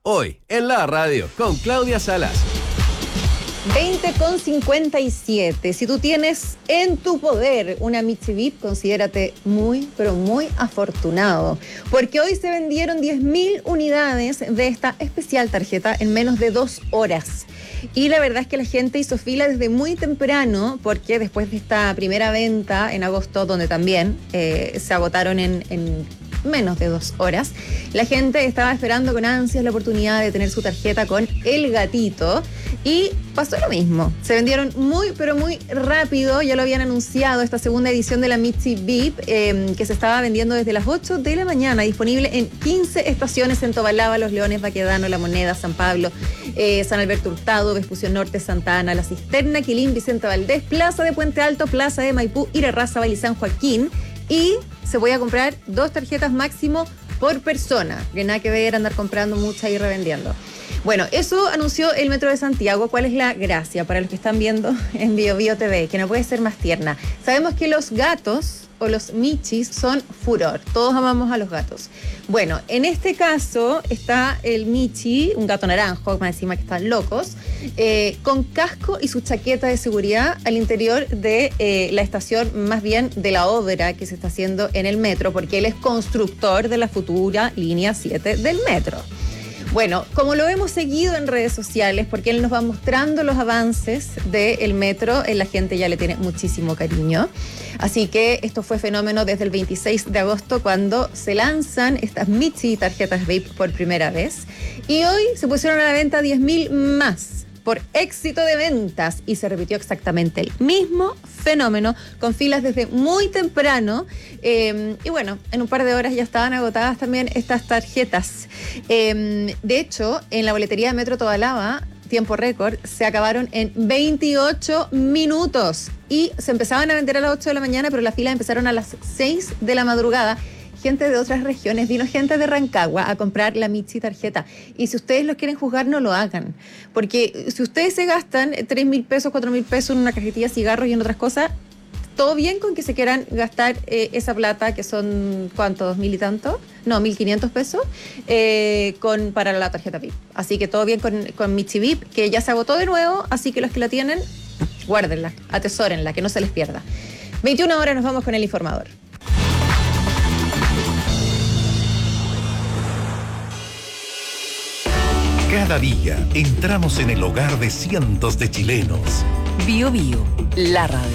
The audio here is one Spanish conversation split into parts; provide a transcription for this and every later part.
Hoy, en la radio, con Claudia Salas. 20:57. Si tú tienes en tu poder una Mitsibip, considérate muy, pero muy afortunado. Porque hoy se vendieron 10.000 unidades de esta especial tarjeta en menos de 2 horas. Y la verdad es que la gente hizo fila desde muy temprano, porque después de esta primera venta en agosto, donde también se agotaron en menos de 2 horas, la gente estaba esperando con ansias la oportunidad de tener su tarjeta con el gatito y pasó lo mismo. Se vendieron muy, pero muy rápido. Ya lo habían anunciado, esta segunda edición de la Mitsibip, que se estaba vendiendo desde las 8 de la mañana, disponible en 15 estaciones en Tobalaba, Los Leones, Baquedano, La Moneda, San Pablo, San Alberto Hurtado, Vespucio Norte, Santa Ana, La Cisterna, Quilín, Vicente Valdés, Plaza de Puente Alto, Plaza de Maipú, Irarrázaval y San Joaquín. Y se voy a comprar 2 tarjetas máximo por persona, que nada que ver andar comprando muchas y revendiendo. Bueno, eso anunció el Metro de Santiago. ¿Cuál es la gracia para los que están viendo en BioBio TV? Que no puede ser más tierna. Sabemos que los gatos o los michis son furor. Todos amamos a los gatos. Bueno, en este caso está el michi, un gato naranjo, más encima que están locos, con casco y su chaqueta de seguridad al interior de la estación, más bien de la obra que se está haciendo en el metro, porque él es constructor de la futura línea 7 del metro. Bueno, como lo hemos seguido en redes sociales, porque él nos va mostrando los avances del metro, la gente ya le tiene muchísimo cariño. Así que esto fue fenómeno desde el 26 de agosto, cuando se lanzan estas Mitsi tarjetas VIP por primera vez. Y hoy se pusieron a la venta 10.000 más por éxito de ventas, y se repitió exactamente el mismo fenómeno, con filas desde muy temprano, y bueno, en un par de horas ya estaban agotadas también estas tarjetas. De hecho, en la boletería de Metro Tobalaba, tiempo récord, se acabaron en 28 minutos, y se empezaban a vender a las 8 de la mañana, pero las filas empezaron a las 6 de la madrugada. Gente de otras regiones, vino gente de Rancagua a comprar la Mitsi tarjeta. Y si ustedes los quieren juzgar, no lo hagan. Porque si ustedes se gastan 3.000 pesos, 4.000 pesos en una cajetilla de cigarros y en otras cosas, todo bien con que se quieran gastar esa plata, que son, ¿cuánto? ¿2.000 y tanto? No, 1.500 pesos, para la tarjeta VIP. Así que todo bien con Mitsi VIP, que ya se agotó de nuevo, así que los que la tienen, guárdenla, atesórenla, que no se les pierda. 21 horas, nos vamos con el informador. Cada día entramos en el hogar de cientos de chilenos. BioBio, la radio.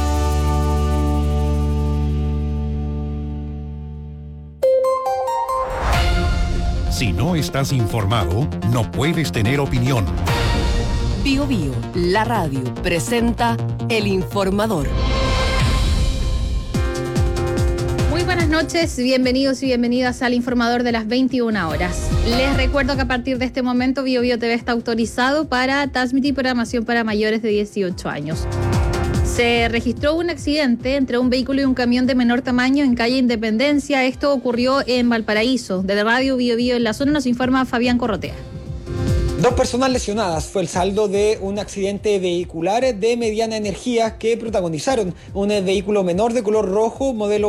Si no estás informado, no puedes tener opinión. BioBio, la radio, presenta El Informador. Muy buenas noches, bienvenidos y bienvenidas al Informador de las 21 horas. Les recuerdo que a partir de este momento BioBio TV está autorizado para transmitir programación para mayores de 18 años. Se registró un accidente entre un vehículo y un camión de menor tamaño en calle Independencia. Esto ocurrió en Valparaíso. De Radio BioBio en la zona nos informa Fabián Corrotea. 2 personas lesionadas fue el saldo de un accidente vehicular de mediana energía que protagonizaron un vehículo menor de color rojo, modelo